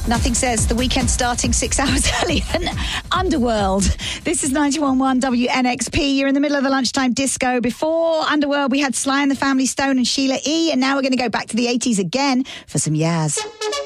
Nothing says the weekend starting 6 hours early than Underworld. This is 91.1 WNXP. You're in the middle of the lunchtime disco. Before Underworld, we had Sly and the Family Stone and Sheila E. And now we're going to go back to the 80s again for some Yaz.